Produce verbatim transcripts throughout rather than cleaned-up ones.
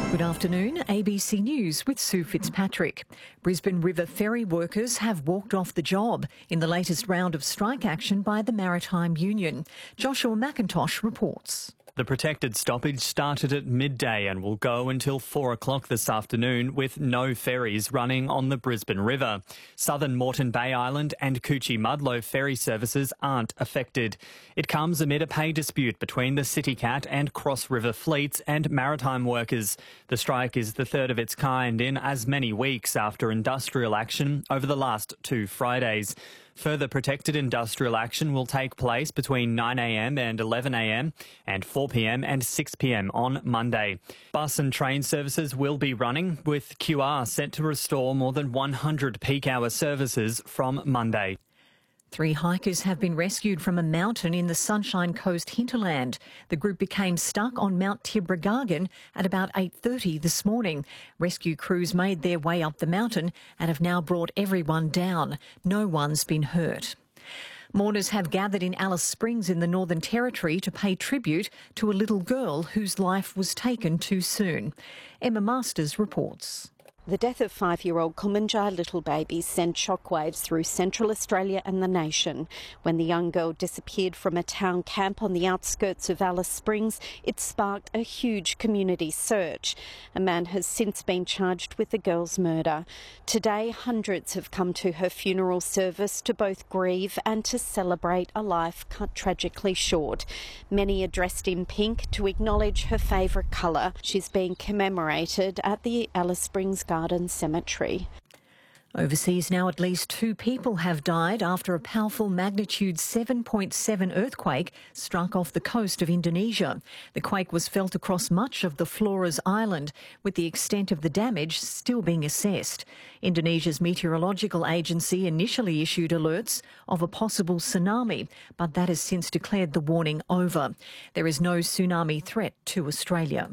Good afternoon, A B C News with Sue Fitzpatrick. Brisbane River ferry workers have walked off the job in the latest round of strike action by the Maritime Union. Joshua McIntosh reports. The protected stoppage started at midday and will go until four o'clock this afternoon with no ferries running on the Brisbane River. Southern Moreton Bay Island and Coochie Mudlow ferry services aren't affected. It comes amid a pay dispute between the CityCat and Cross River fleets and maritime workers. The strike is the third of its kind in as many weeks after industrial action over the last two Fridays. Further protected industrial action will take place between nine a m and eleven a m and four p m and six p m on Monday. Bus and train services will be running, with Q R set to restore more than one hundred peak hour services from Monday. Three hikers have been rescued from a mountain in the Sunshine Coast hinterland. The group became stuck on Mount Tibrogargan at about eight thirty this morning. Rescue crews made their way up the mountain and have now brought everyone down. No one's been hurt. Mourners have gathered in Alice Springs in the Northern Territory to pay tribute to a little girl whose life was taken too soon. Emma Masters reports. The death of five-year-old Kumanjai little baby sent shockwaves through Central Australia and the nation. When the young girl disappeared from a town camp on the outskirts of Alice Springs, it sparked a huge community search. A man has since been charged with the girl's murder. Today, hundreds have come to her funeral service to both grieve and to celebrate a life cut tragically short. Many are dressed in pink to acknowledge her favourite colour. She's being commemorated at the Alice Springs Garden Garden Cemetery. Overseas now, at least two people have died after a powerful magnitude seven point seven earthquake struck off the coast of Indonesia. The quake was felt across much of the Flores Island, with the extent of the damage still being assessed. Indonesia's meteorological agency initially issued alerts of a possible tsunami, but that has since declared the warning over. There is no tsunami threat to Australia.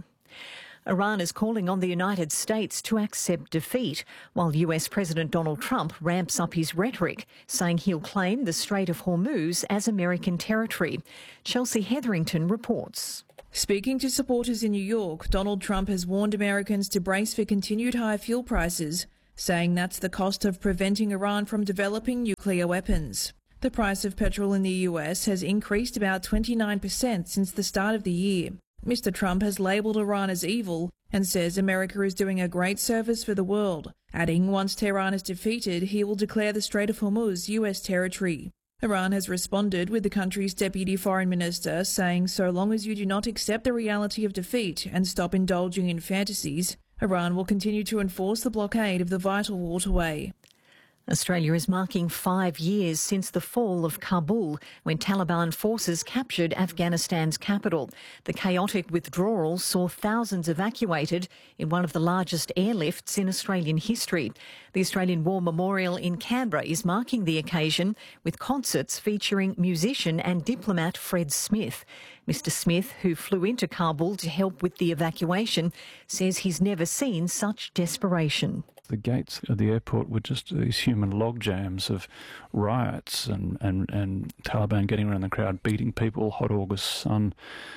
Iran is calling on the United States to accept defeat, while U S President Donald Trump ramps up his rhetoric, saying he'll claim the Strait of Hormuz as American territory. Chelsea Hetherington reports. Speaking to supporters in New York, Donald Trump has warned Americans to brace for continued high fuel prices, saying that's the cost of preventing Iran from developing nuclear weapons. The price of petrol in the U S has increased about twenty-nine percent since the start of the year. Mister Trump has labelled Iran as evil and says America is doing a great service for the world, adding once Tehran is defeated, he will declare the Strait of Hormuz U S territory. Iran has responded with the country's deputy foreign minister saying so long as you do not accept the reality of defeat and stop indulging in fantasies, Iran will continue to enforce the blockade of the vital waterway. Australia is marking five years since the fall of Kabul, when Taliban forces captured Afghanistan's capital. The chaotic withdrawal saw thousands evacuated in one of the largest airlifts in Australian history. The Australian War Memorial in Canberra is marking the occasion with concerts featuring musician and diplomat Fred Smith. Mister Smith, who flew into Kabul to help with the evacuation, says he's never seen such desperation. The gates of the airport were just these human logjams of riots and, and, and Taliban getting around the crowd, beating people, hot August sun,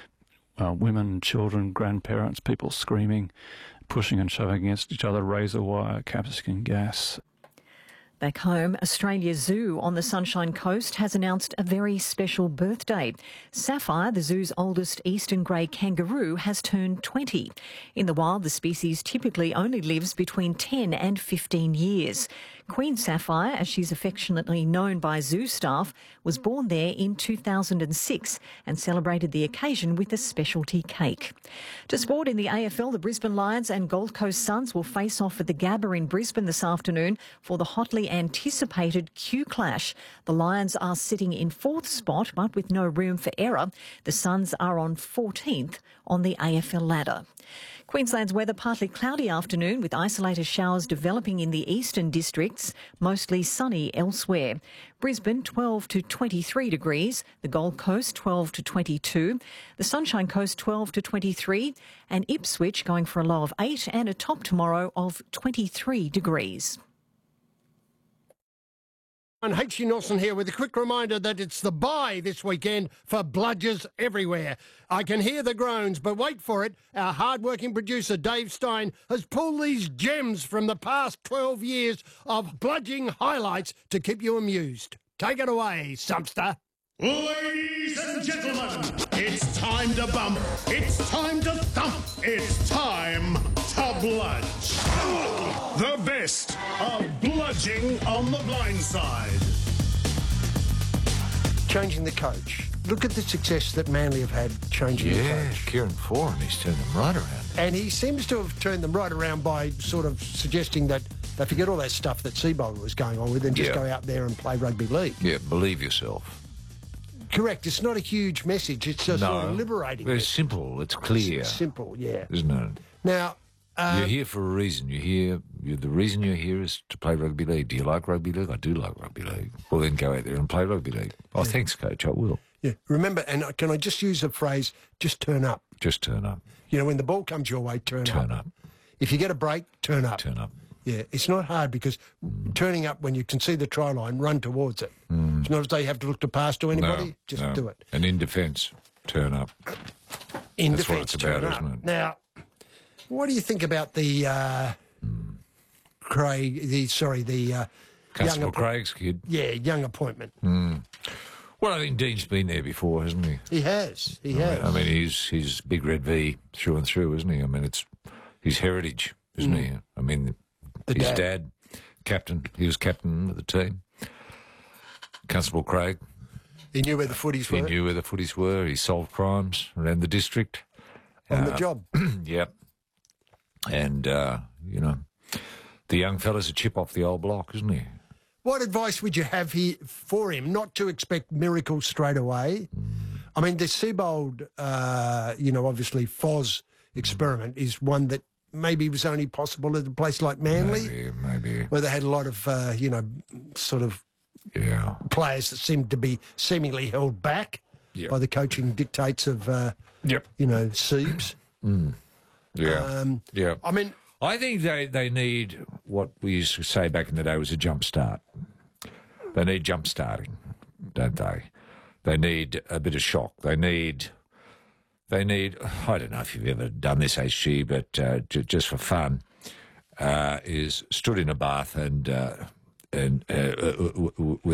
uh, women, children, grandparents, people screaming, pushing and shoving against each other, razor wire, capsicum gas. Back home, Australia Zoo on the Sunshine Coast has announced a very special birthday. Sapphire, the zoo's oldest eastern grey kangaroo, has turned twenty. In the wild, the species typically only lives between ten and fifteen years. Queen Sapphire, as she's affectionately known by zoo staff, was born there in two thousand six and celebrated the occasion with a specialty cake. To sport in the A F L, the Brisbane Lions and Gold Coast Suns will face off at the Gabba in Brisbane this afternoon for the hotly anticipated Q Clash. The Lions are sitting in fourth spot, but with no room for error. The Suns are on fourteenth on the A F L ladder. Queensland's weather: partly cloudy afternoon with isolated showers developing in the eastern districts, mostly sunny elsewhere. Brisbane twelve to twenty-three degrees, the Gold Coast twelve to twenty-two, the Sunshine Coast twelve to twenty-three, and Ipswich going for a low of eight and a top tomorrow of twenty-three degrees. And H G Nelson here with a quick reminder that it's the bye this weekend for bludgers everywhere. I can hear the groans, but wait for it. Our hard-working producer, Dave Stein, has pulled these gems from the past twelve years of bludging highlights to keep you amused. Take it away, Subster. Ladies and gentlemen, it's time to bump. It's time to thump. It's time to bludge. The best of bludging on the blind side. Changing the coach. Look at the success that Manly have had changing Yeah, the coach. Kieran Foran, he's turned them right around. And he seems to have turned them right around by sort of suggesting that they forget all that stuff that Seabold was going on with and just Yeah. go out there and play rugby league. Yeah, believe yourself. Correct. It's not a huge message. It's a sort of liberating Very message. simple. It's clear, It's simple, yeah. isn't it? Now, uh, You're here for a reason. You're here. You're, the reason you're here is to play rugby league. Do you like rugby league? I do like rugby league. Well, then go out there and play rugby league. Oh, thanks, coach. I will. yeah, remember, and can I just use the phrase, just turn up. Just turn up. You know, when the ball comes your way, turn, Turn up. up. If you get a break, turn up. Turn up. Yeah, it's not hard because turning up when you can see the try line, run towards it. Mm. It's not as though you have to look to pass to anybody. No, just no. do it. And in defence, turn up. In That's what defence, it's about, turn up. isn't it? Now, what do you think about the uh, Craig? The sorry, the uh, Constable young appo- Craig's kid. Yeah, young appointment. Mm. Well, I think Dean's been there before, hasn't he? He has. He I has. mean, I mean, he's he's big red V through and through, isn't he? I mean, it's his heritage, isn't Mm. he? I mean, The his dad. dad. captain. He was captain of the team. Constable Craig. He knew where the footies He were. knew where the footies were. He solved crimes around the district. On the Uh, job. Yep. And, uh, you know, the young fella's a chip off the old block, isn't he? What advice would you have here for him? Not to expect miracles straight away. I mean, the Seabold, uh, you know, obviously Foz experiment is one that maybe was only possible at a place like Manly, Maybe, maybe. where they had a lot of, uh, you know, sort of Yeah. players that seemed to be seemingly held back Yep. by the coaching dictates of, uh, Yep. you know, Siebes. Yeah. Um, yeah. I mean, I think they, they need what we used to say back in the day was a jump start. They need jump starting, don't they? They need a bit of shock. They need, they need. I don't know if you've ever done this, H G, but uh, j- just for fun, uh, is stood in a bath and uh, and uh, uh, w- w- with